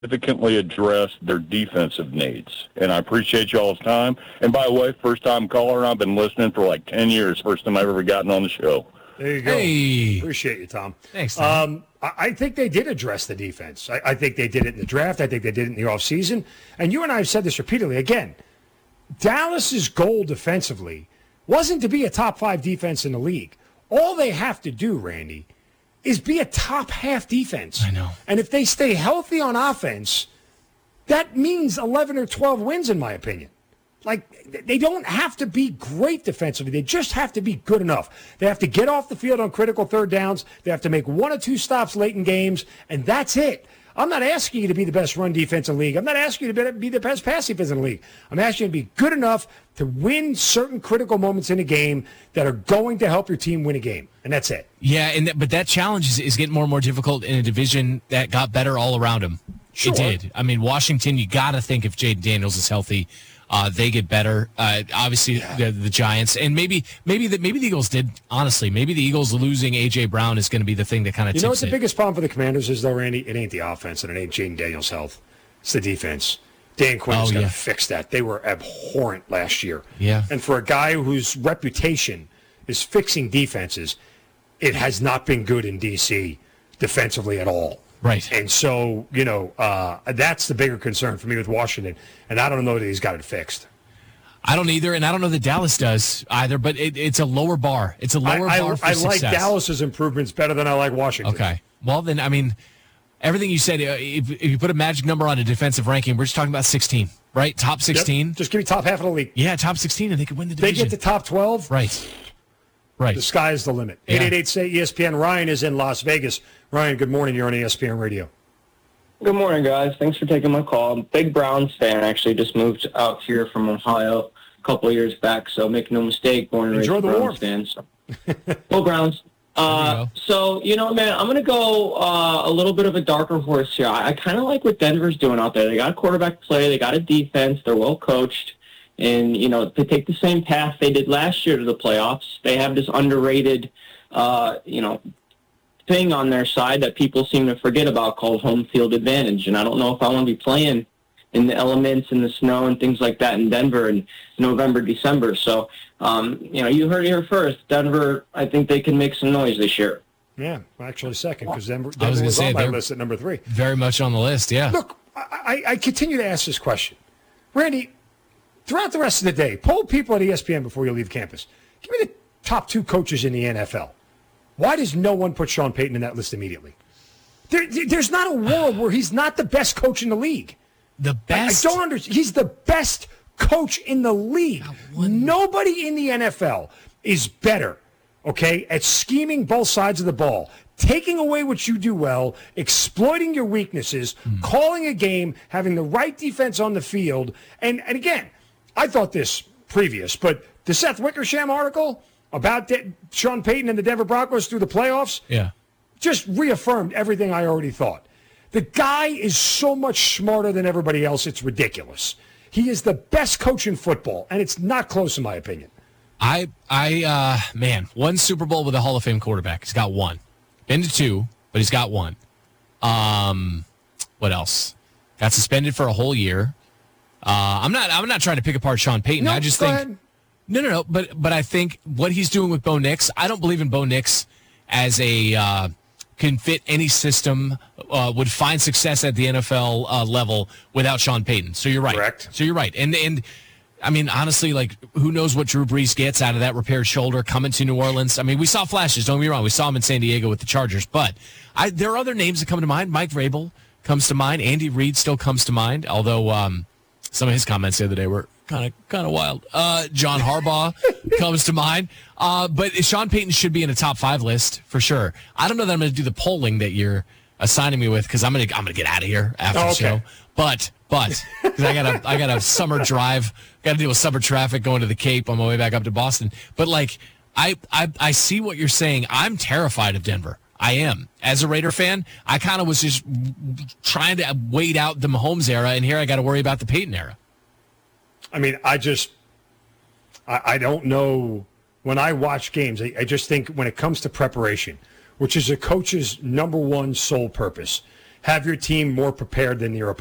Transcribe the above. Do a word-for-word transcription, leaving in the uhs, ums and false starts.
significantly address their defensive needs. And I appreciate y'all's time. And by the way, first time caller, and I've been listening for like ten years. First time I've ever gotten on the show. There you go. Hey. Appreciate you, Tom. Thanks, Tom. Um, I, I think they did address the defense. I, I think they did it in the draft. I think they did it in the offseason. And you and I have said this repeatedly. Again, Dallas's goal defensively wasn't to be a top five defense in the league. All they have to do, Randy, is be a top half defense. I know. And if they stay healthy on offense, that means eleven or twelve wins, in my opinion. Like, they don't have to be great defensively. They just have to be good enough. They have to get off the field on critical third downs. They have to make one or two stops late in games, and that's it. I'm not asking you to be the best run defense in the league. I'm not asking you to be the best pass defense in the league. I'm asking you to be good enough to win certain critical moments in a game that are going to help your team win a game, and that's it. Yeah, and th- but that challenge is, is getting more and more difficult in a division that got better all around them. Sure. It did. I mean, Washington, you got to think if Jaden Daniels is healthy, uh, they get better. Uh, obviously, Yeah. the, the Giants, and maybe maybe the, maybe the Eagles did. Honestly, maybe the Eagles losing A J. Brown is going to be the thing that kind of You tips know what the it. biggest problem for the Commanders is, though, Randy? It ain't the offense, and it ain't Jaden Daniels' health. It's the defense. Dan Quinn's Oh, got to yeah. fix that. They were abhorrent last year. Yeah. And for a guy whose reputation is fixing defenses, it has not been good in D C defensively at all. Right. And so, you know, uh, that's the bigger concern for me with Washington. And I don't know that he's got it fixed. I don't either, and I don't know that Dallas does either. But it, it's a lower bar. It's a lower I, I, bar for I success. like Dallas's improvements better than I like Washington. Okay. Well, then, I mean, everything you said, uh, if, if you put a magic number on a defensive ranking, we're just talking about sixteen, right? Top sixteen? Yep. Just give me top half of the league. Yeah, top sixteen, and they could win the They division. get to top twelve. Right. Right. The sky is the limit. Yeah. eight eight eight say E S P N. Ryan is in Las Vegas. Ryan, good morning. You're on E S P N Radio. Good morning, guys. Thanks for taking my call. I'm a big Browns fan. Actually, just moved out here from Ohio a couple of years back, so make no mistake, born and raised Enjoy a the Browns warmth. fan. So. Go Browns. Uh, go. so, you know, man, I'm going to go uh, a little bit of a darker horse here. I, I kind of like what Denver's doing out there. They got a quarterback play. They got a defense. They're well coached. And, you know, to take the same path they did last year to the playoffs, they have this underrated, uh, you know, thing on their side that people seem to forget about called home field advantage. And I don't know if I want to be playing in the elements and the snow and things like that in Denver in November, December. So, um, you know, you heard it here first. Denver, I think they can make some noise this year. Yeah, actually second, because Denver, I was Denver gonna was say, on my they're- list at number three. Very much on the list, yeah. Look, I, I, I continue to ask this question. Randy, throughout the rest of the day, poll people at E S P N before you leave campus. Give me the top two coaches in the N F L. Why does no one put Sean Payton in that list immediately? There, there's not a world where he's not the best coach in the league. The best. I don't understand. He's the best coach in the league. Nobody in the N F L is better, okay, at scheming both sides of the ball, taking away what you do well, exploiting your weaknesses, Mm. calling a game, having the right defense on the field. And, and again, I thought this previous, but the Seth Wickersham article about De- Sean Payton and the Denver Broncos through the playoffs, Yeah. just reaffirmed everything I already thought. The guy is so much smarter than everybody else, it's ridiculous. He is the best coach in football, and it's not close in my opinion. I, I, uh, man, one Super Bowl with a Hall of Fame quarterback. He's got one. Been to two, but he's got one. Um, what else? Got suspended for a whole year. Uh, I'm not, I'm not trying to pick apart Sean Payton. No, I just go think, ahead. no, no, no. But, but I think what he's doing with Bo Nix, I don't believe in Bo Nix as a, uh, can fit any system, uh, would find success at the N F L uh, level without Sean Payton. So you're right. Correct. So you're right. And, and, I mean, honestly, like, who knows what Drew Brees gets out of that repaired shoulder coming to New Orleans? I mean, we saw flashes, don't get me wrong. We saw him in San Diego with the Chargers. But I, there are other names that come to mind. Mike Vrabel comes to mind. Andy Reid still comes to mind, although um, some of his comments the other day were kind of kind of wild. Uh, John Harbaugh comes to mind. Uh, but Sean Payton should be in a top five list for sure. I don't know that I'm going to do the polling that you're assigning me with because I'm going to I'm going to get out of here after Oh, the okay. show. But but because I got a I got a summer drive, got to deal with summer traffic going to the Cape on my way back up to Boston. But like I I I see what you're saying. I'm terrified of Denver. I am. As a Raider fan, I kind of was just trying to wait out the Mahomes era, and here I got to worry about the Peyton era. I mean, I just, I, I don't know. When I watch games, I, I just think when it comes to preparation, which is a coach's number one sole purpose, have your team more prepared than your